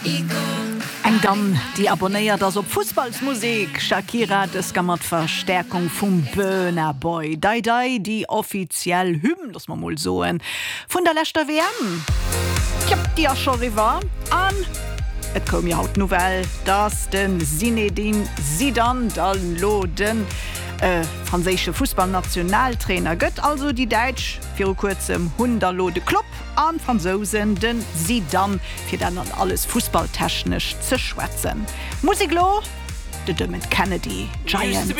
Eng dann die abonnéiert as op Fußballsmusik Shakira des gammert Verstärkung vum Burna Boy Dai die offiziell Hymn das man mal soen vun der letzter WM. Ich hab die ja schon river an. Et kom ja haut Novel, dass den Zinedine Zidane dann loden franzésche Fußballnationaltrainer gëtt also die Deitsch fir kurzem 100 lode Club an Franzosen den Zidane fir dann an alles fußballtechnisch ze schwätzen. Musiklo de Dermot Kennedy Giants.